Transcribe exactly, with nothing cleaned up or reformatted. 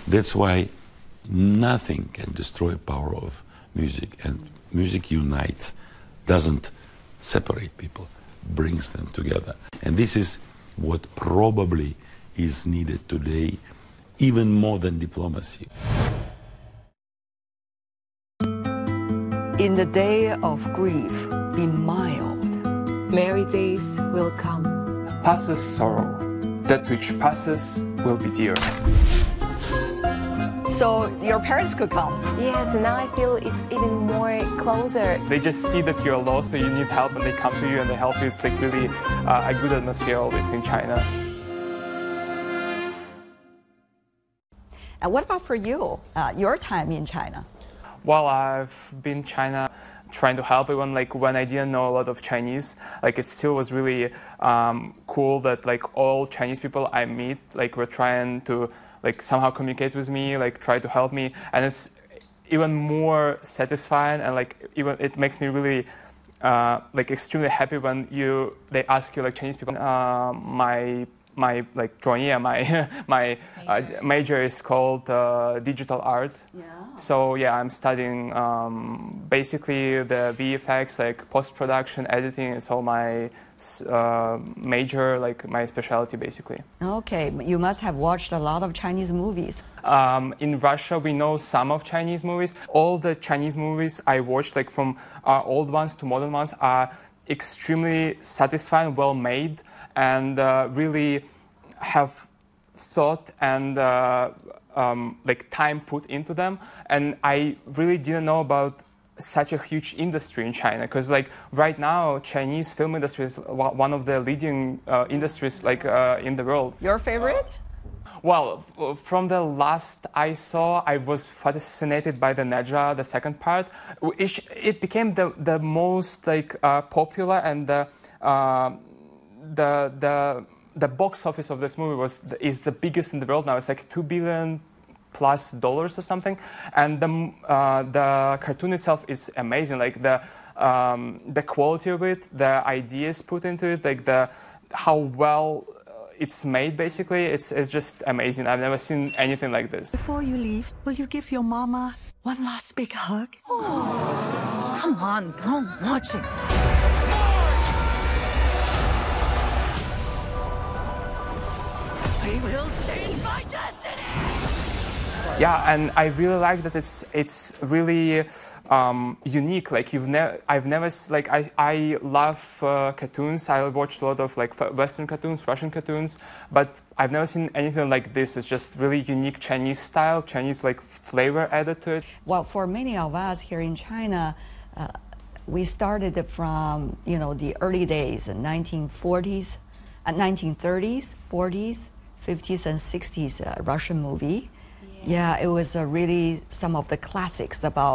That's why nothing can destroy power of music, and music unites, doesn't separate people, brings them together. And this is what probably is needed today, even more than diplomacy. In the day of grief, be mild. Merry days will come. Passes sorrow, that which passes will be dear. So your parents could come. Yes, now I feel it's even more closer. They just see that you're lost, so you need help, and they come to you and they help you. It's like really uh, a good atmosphere always in China. And what about for you, uh, your time in China? Well, I've been in China trying to help everyone. Like when I didn't know a lot of Chinese, like it still was really um, cool that like all Chinese people I meet like were trying to like somehow communicate with me, like try to help me, and it's even more satisfying, and like even it makes me really uh, like extremely happy when you they ask you like Chinese people. Uh, my my like 专业, my my uh, major is called uh, digital art. Yeah. So yeah, I'm studying um, basically the V F X, like post-production, editing. It's all my uh, major, like my specialty, basically. Okay, you must have watched a lot of Chinese movies. Um, in Russia, we know some of Chinese movies. All the Chinese movies I watched, like from uh, old ones to modern ones, are extremely satisfying, well made, and uh, really have thought and uh, um, like time put into them. And I really didn't know about such a huge industry in China, because like right now Chinese film industry is one of the leading uh, industries like uh, in the world. Your favorite? Well, from the last I saw, I was fascinated by the Nedra, the second part. It, it became the, the most like uh, popular, and the, uh, the the the box office of this movie was is the biggest in the world now. It's like two billion plus dollars or something, and the uh, the cartoon itself is amazing. Like the um, the quality of it, the ideas put into it, like the how well it's made, basically, it's, it's just amazing. I've never seen anything like this. Before you leave, will you give your mama one last big hug? Oh. Come on, don't watch it. I will change my destiny! Yeah, and I really like that it's it's really um, unique. Like you've never, I've never like I I love uh, cartoons. I watched a lot of like Western cartoons, Russian cartoons, but I've never seen anything like this. It's just really unique Chinese style, Chinese like flavor added to it. Well, for many of us here in China, uh, we started from you know the early days, nineteen forties, uh, nineteen thirties, forties, fifties, and sixties uh, Russian movie. Yeah, it was uh, really some of the classics about